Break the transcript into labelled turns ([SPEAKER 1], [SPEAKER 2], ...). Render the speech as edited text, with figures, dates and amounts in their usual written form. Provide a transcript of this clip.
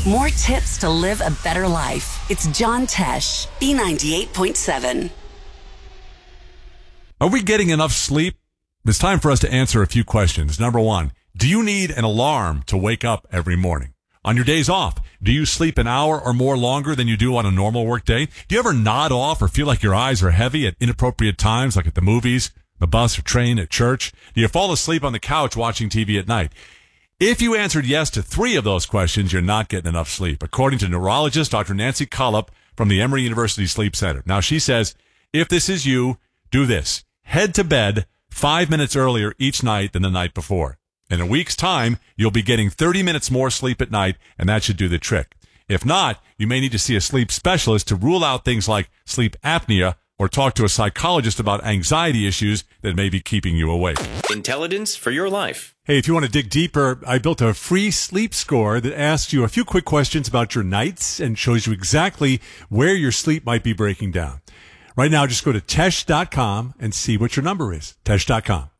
[SPEAKER 1] More tips to live a better life. It's John Tesh, B98.7.
[SPEAKER 2] Are we getting enough sleep? It's time for us to answer a few questions. Number one, do you need an alarm to wake up every morning? On your days off, do you sleep an hour or more longer than you do on a normal work day? Do you ever nod off or feel like your eyes are heavy at inappropriate times, like at the movies, the bus or train, at church? Do you fall asleep on the couch watching TV at night? If you answered yes to 3 of those questions, you're not getting enough sleep, according to neurologist Dr. Nancy Cullop from the Emory University Sleep Center. Now, she says, if this is you, do this. Head to bed 5 minutes earlier each night than the night before. In a week's time, you'll be getting 30 minutes more sleep at night, and that should do the trick. If not, you may need to see a sleep specialist to rule out things like sleep apnea or talk to a psychologist about anxiety issues that may be keeping you awake.
[SPEAKER 3] Intelligence for your life.
[SPEAKER 4] Hey, if you want to dig deeper, I built a free sleep score that asks you a few quick questions about your nights and shows you exactly where your sleep might be breaking down. Right now, just go to Tesh.com and see what your number is. Tesh.com.